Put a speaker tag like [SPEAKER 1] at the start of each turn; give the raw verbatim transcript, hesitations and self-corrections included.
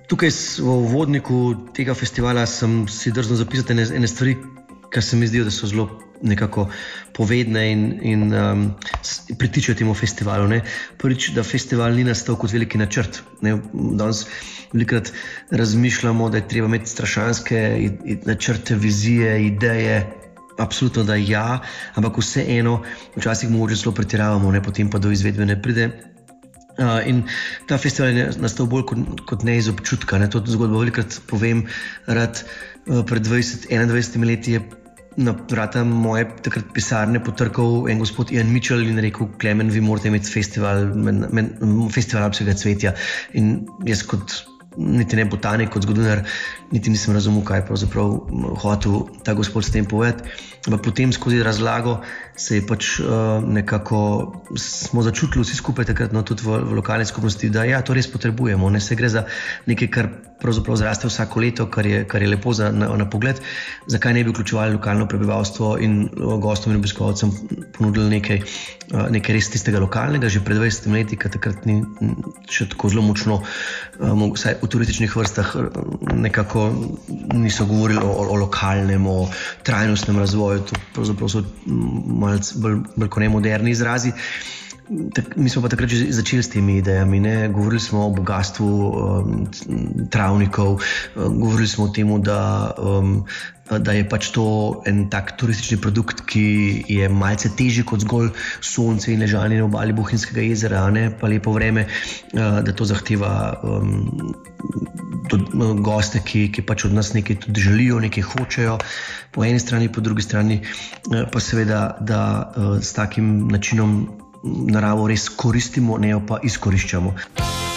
[SPEAKER 1] Tukaj v uvodniku tega festivala sem si drznil zapisati ene, ene stvari, ki se mi zdijo, da so zelo nekako povedne in, in um, pritičajo temu festivalu. Ne. Prvič, da festival ni nastal kot veliki načrt. Ne. Danes velikrat razmišljamo, da je treba imeti strašanske načrte, vizije, ideje. Absolutno, da ja, ampak vseeno, včasih mogoče zelo pretiravamo, ne, potem pa do izvedbe ne pride. Uh, in ta festival je nastal bolj kot, kot ne iz občutka. Ne. To zgodbo velikrat povem rad. Uh, pred dvajset, enaindvajsetimi leti je na vrata moje takrat pisarne potrkal en gospod Ian Mitchell in rekel: Klemen, vi morate imeti festival, men, men, festival alpskega cvetja. In jaz kot niti ne botanik, kot zgodovinar, niti nisem razumel, kaj je pravzaprav hotel ta gospod s tem povedati. Ampak potem skozi razlago se je pač uh, nekako smo začutili vsi skupaj takrat, no, tudi v, v lokalni skupnosti, da ja, to res potrebujemo. Ne, se gre za nekaj, kar pravzaprav zraste vsako leto, kar je, kar je lepo za, na, na pogled. Zakaj ne bi vključevali lokalno prebivalstvo in gostom in obiskovalcem ponudili nekaj, uh, nekaj res tistega lokalnega, že pred dvajsetimi leti, ker takrat ni še tako zelo močno, um, vsaj v turističnih vrstah nekako niso govorili o, o lokalnem, o trajnostnem razvoju. To pravzaprav so malce bolj, bolj kot ne moderni izrazi. Tak, mi smo pa takrat že začeli s temi idejami. Ne? Govorili smo o bogatstvu um, travnikov, um, govorili smo o tem, da, um, da je pač to en tak turistični produkt, ki je malce težji kot zgolj sonce in ležanje na obali Bohinjskega jezera, ne? Pa lepo vreme, uh, da to zahteva um, do, uh, goste, ki, ki pač od nas nekaj tudi želijo, nekaj hočejo. Po eni strani, po drugi strani uh, pa seveda, da uh, s takim načinom naravo res koristimo, ne jo pa izkoriščamo.